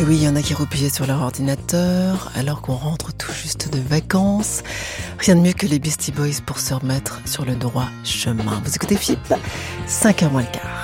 Et oui, il y en a qui repliaient sur leur ordinateur alors qu'on rentre tout juste de vacances. Rien de mieux que les Beastie Boys pour se remettre sur le droit chemin. Vous écoutez FIP, 5h moins le quart.